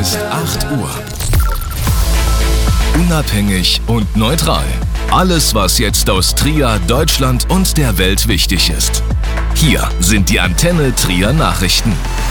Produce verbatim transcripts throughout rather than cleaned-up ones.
ist acht Uhr. Unabhängig und neutral. Alles, was jetzt aus Trier, Deutschland und der Welt wichtig ist. Hier sind die Antenne Trier Nachrichten.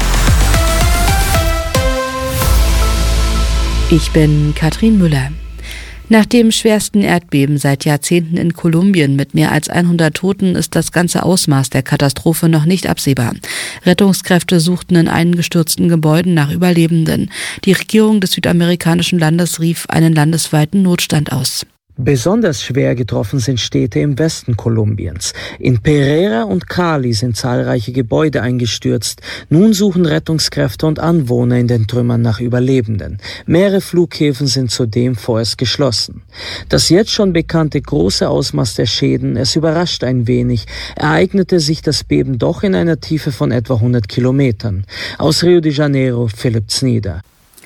Ich bin Katrin Müller. Nach dem schwersten Erdbeben seit Jahrzehnten in Kolumbien mit mehr als hundert Toten ist das ganze Ausmaß der Katastrophe noch nicht absehbar. Rettungskräfte suchten in eingestürzten Gebäuden nach Überlebenden. Die Regierung des südamerikanischen Landes rief einen landesweiten Notstand aus. Besonders schwer getroffen sind Städte im Westen Kolumbiens. In Pereira und Cali sind zahlreiche Gebäude eingestürzt. Nun suchen Rettungskräfte und Anwohner in den Trümmern nach Überlebenden. Mehrere Flughäfen sind zudem vorerst geschlossen. Das jetzt schon bekannte große Ausmaß der Schäden, es überrascht ein wenig, ereignete sich das Beben doch in einer Tiefe von etwa hundert Kilometern. Aus Rio de Janeiro, Philipp Znieder.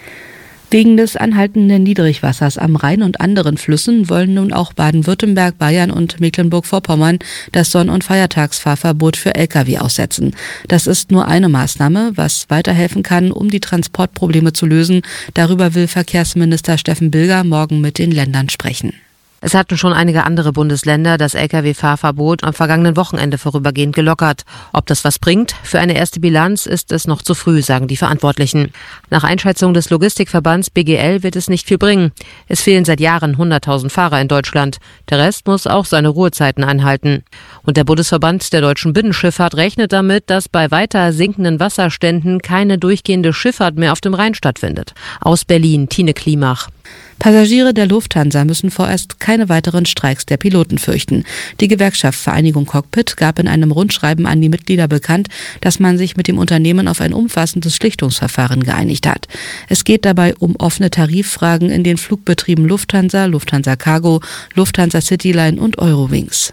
Wegen des anhaltenden Niedrigwassers am Rhein und anderen Flüssen wollen nun auch Baden-Württemberg, Bayern und Mecklenburg-Vorpommern das Sonn- und Feiertagsfahrverbot für L K W aussetzen. Das ist nur eine Maßnahme, was weiterhelfen kann, um die Transportprobleme zu lösen. Darüber will Verkehrsminister Steffen Bilger morgen mit den Ländern sprechen. Es hatten schon einige andere Bundesländer das L K W-Fahrverbot am vergangenen Wochenende vorübergehend gelockert. Ob das was bringt? Für eine erste Bilanz ist es noch zu früh, sagen die Verantwortlichen. Nach Einschätzung des Logistikverbands B G L wird es nicht viel bringen. Es fehlen seit Jahren hunderttausend Fahrer in Deutschland. Der Rest muss auch seine Ruhezeiten einhalten. Und der Bundesverband der deutschen Binnenschifffahrt rechnet damit, dass bei weiter sinkenden Wasserständen keine durchgehende Schifffahrt mehr auf dem Rhein stattfindet. Aus Berlin, Tine Klimach. Passagiere der Lufthansa müssen vorerst keine weiteren Streiks der Piloten fürchten. Die Gewerkschaft Vereinigung Cockpit gab in einem Rundschreiben an die Mitglieder bekannt, dass man sich mit dem Unternehmen auf ein umfassendes Schlichtungsverfahren geeinigt hat. Es geht dabei um offene Tariffragen in den Flugbetrieben Lufthansa, Lufthansa Cargo, Lufthansa Cityline und Eurowings.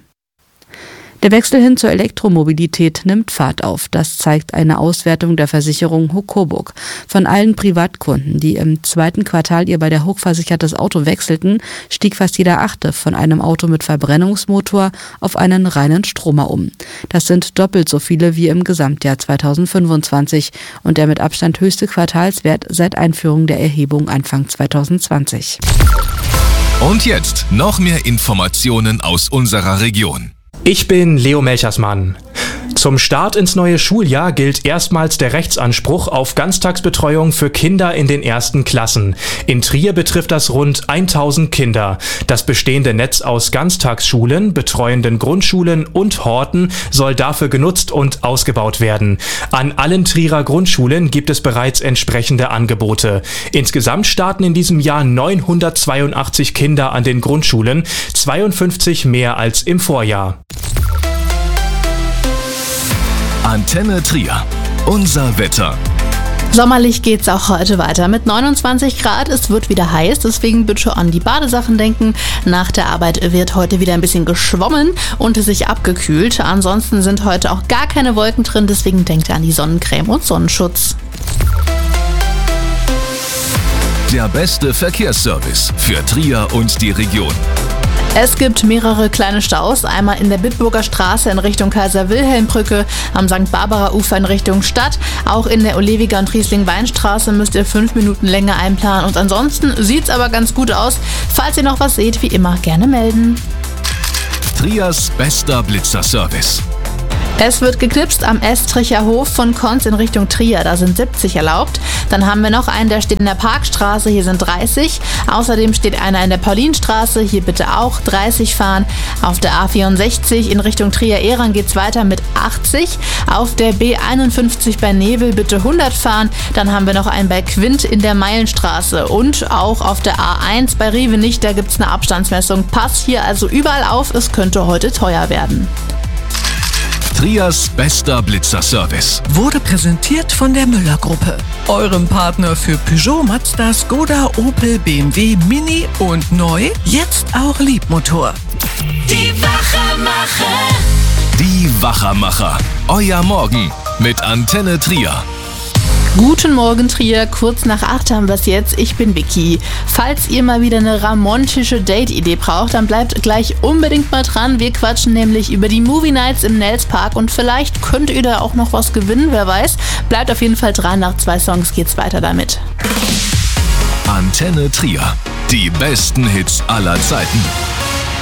Der Wechsel hin zur Elektromobilität nimmt Fahrt auf. Das zeigt eine Auswertung der Versicherung Huck Coburg. Von allen Privatkunden, die im zweiten Quartal ihr bei der Huck versichertes Auto wechselten, stieg fast jeder Achte von einem Auto mit Verbrennungsmotor auf einen reinen Stromer um. Das sind doppelt so viele wie im Gesamtjahr zweitausendfünfundzwanzig und der mit Abstand höchste Quartalswert seit Einführung der Erhebung Anfang zweitausendzwanzig. Und jetzt noch mehr Informationen aus unserer Region. Ich bin Leo Melchersmann. Zum Start ins neue Schuljahr gilt erstmals der Rechtsanspruch auf Ganztagsbetreuung für Kinder in den ersten Klassen. In Trier betrifft das rund tausend Kinder. Das bestehende Netz aus Ganztagsschulen, betreuenden Grundschulen und Horten soll dafür genutzt und ausgebaut werden. An allen Trierer Grundschulen gibt es bereits entsprechende Angebote. Insgesamt starten in diesem Jahr neunhundertzweiundachtzig Kinder an den Grundschulen, zweiundfünfzig mehr als im Vorjahr. Antenne Trier. Unser Wetter. Sommerlich geht's auch heute weiter mit neunundzwanzig Grad. Es wird wieder heiß, deswegen bitte an die Badesachen denken. Nach der Arbeit wird heute wieder ein bisschen geschwommen und sich abgekühlt. Ansonsten sind heute auch gar keine Wolken drin, deswegen denkt an die Sonnencreme und Sonnenschutz. Der beste Verkehrsservice für Trier und die Region. Es gibt mehrere kleine Staus, einmal in der Bitburger Straße in Richtung Kaiser-Wilhelm-Brücke, am Sankt Barbara-Ufer in Richtung Stadt. Auch in der Oliviger- und Riesling-Weinstraße müsst ihr fünf Minuten länger einplanen. Und ansonsten sieht's aber ganz gut aus. Falls ihr noch was seht, wie immer gerne melden. Triers bester Blitzerservice. Es wird geknipst am Estricher Hof von Konz in Richtung Trier, da sind siebzig erlaubt. Dann haben wir noch einen, der steht in der Parkstraße, hier sind dreißig. Außerdem steht einer in der Paulinstraße, hier bitte auch dreißig fahren. Auf der A vierundsechzig in Richtung Trier-Ehrang geht's weiter mit achtzig. Auf der B einundfünfzig bei Nebel bitte hundert fahren. Dann haben wir noch einen bei Quint in der Meilenstraße. Und auch auf der A eins bei Rievenich, da gibt's eine Abstandsmessung. Passt hier also überall auf, es könnte heute teuer werden. Triers bester Blitzerservice wurde präsentiert von der Müller-Gruppe, eurem Partner für Peugeot, Mazda, Skoda, Opel, B M W, Mini und neu, jetzt auch Liebmotor. Die Wachermacher. Die Wachermacher. Euer Morgen mit Antenne Trier. Guten Morgen Trier, kurz nach acht haben wir es jetzt. Ich bin Vicky. Falls ihr mal wieder eine ramontische Date-Idee braucht, dann bleibt gleich unbedingt mal dran. Wir quatschen nämlich über die Movie Nights im Nels Park und vielleicht könnt ihr da auch noch was gewinnen, wer weiß. Bleibt auf jeden Fall dran, nach zwei Songs geht's weiter damit. Antenne Trier. Die besten Hits aller Zeiten.